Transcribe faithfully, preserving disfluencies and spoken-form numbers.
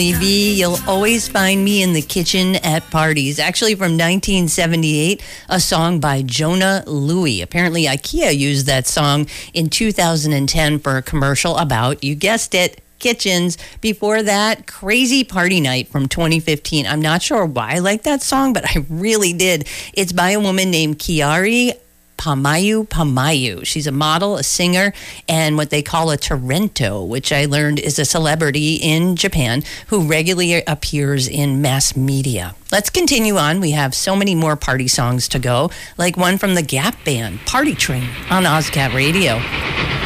V, you'll always find me in the kitchen at parties. Actually, from nineteen seventy-eight, a song by Jona Lewie. Apparently, IKEA used that song in two thousand ten for a commercial about, you guessed it, kitchens. Before that, Crazy Party Night from twenty fifteen. I'm not sure why I like that song, but I really did. It's by a woman named Kiari Pamayu Pamayu. She's a model, a singer, and what they call a Tarento, which I learned is a celebrity in Japan who regularly appears in mass media. Let's continue on. We have so many more party songs to go, like one from the Gap Band, Party Train, on OzCat Radio.